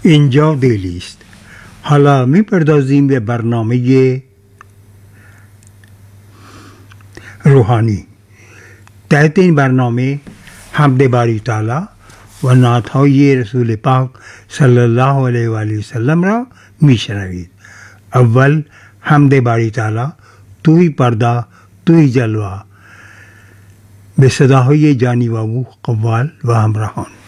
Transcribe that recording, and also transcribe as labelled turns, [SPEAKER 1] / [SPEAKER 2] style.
[SPEAKER 1] اینجا دیلی است. حالا میپردازیم به برنامه روحانی. تحت این برنامه حمد باری تعالی و نعت‌های رسول پاک صلی الله علیه و آله و سلم را میشنوید. اول حمد باری تعالی، توی پرده توی جلوه، به صداهای جانی و قوال و همراهان.